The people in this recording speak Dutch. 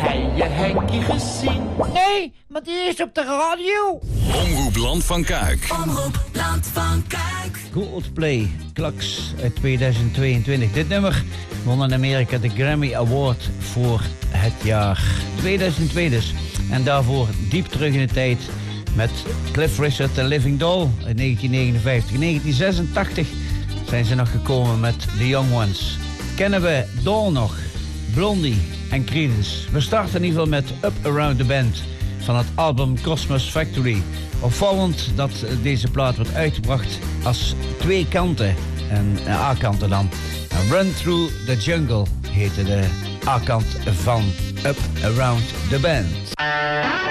je Henkie gezien? Nee, maar die is op de radio. Omroep Land van Kuik. Omroep Land van Kuik. Coldplay, Klaks uit 2022. Dit nummer won in Amerika de Grammy Award voor het jaar 2002 dus. En daarvoor diep terug in de tijd met Cliff Richard en Living Doll in 1959. In 1986 zijn ze nog gekomen met The Young Ones. Kennen we Doll nog, Blondie en Creedence. We starten in ieder geval met Up Around the Bend van het album Cosmos Factory. Opvallend dat deze plaat wordt uitgebracht als twee kanten. En A-kanten dan. Run Through the Jungle heette de A-kant van Up Around the Bend.